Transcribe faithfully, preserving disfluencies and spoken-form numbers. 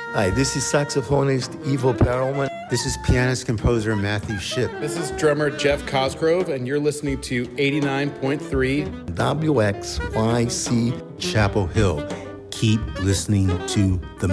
Hi, this is saxophonist Ivo Perelman. This is pianist-composer Matthew Shipp. This is drummer Jeff Cosgrove, and you're listening to eighty-nine point three W X Y C Chapel Hill. Keep listening to the